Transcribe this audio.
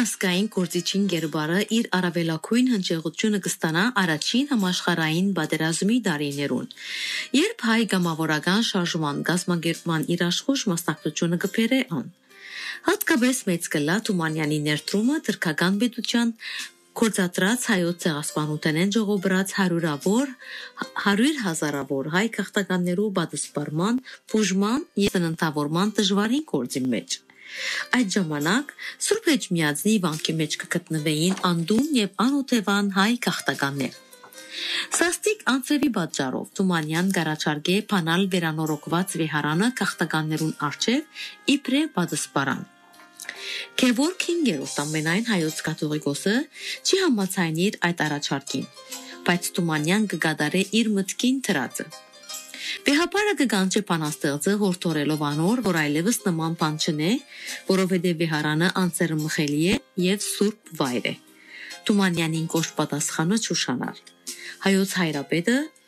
ազգային գործիչին Գերբարը իր առավելագույն հնչեղությունը կստանա առաջին համաշխարհային պատերազմի տարիներուն, երբ հայ գամավորական շարժման կազմակերպման իր աշխուժ մասնակցությունը կբերե ան։ Հատկապես մեծ կլա Թումանյանի ներդրումը թրքական պետության Կորցատրած հայոց ցեղասպանութենեն ժողոբրած հարյուր հազարավոր հայ քաղաքականներու պատասպարման, բուժման եւ տնտավորման դժվարին գործի մեջ։ Այդ ժամանակ Սուրբ Էջմիածնի վանքի մեջ կգտնվեին անդուն եւ անօթևան հայ քաղաքականներ։ Սաստիկ անձրևի պատճառով Թումանյան գարաչարգե բանալ վերանորոգված վեհարանը քաղաքականներուն արչեւ իբրե պատասպարան։ Գևորգ 5-րդ ամենայն հայոց կաթողիկոսը չի համաձայնիր այդ առաջարկին, բայց Թումանյան կգադարե իր մտքին դրածը։ Վեհապարը կգանչե բանաստեղծը հորդորելով անոր, որ այլևս նման բան չնե, որովհետև վեհարանը անձեռմխելի է եւ սուրբ վայր է։ Թումանյանին կոշտ պատասխանը չուշանար։ Հայոց հայրապետը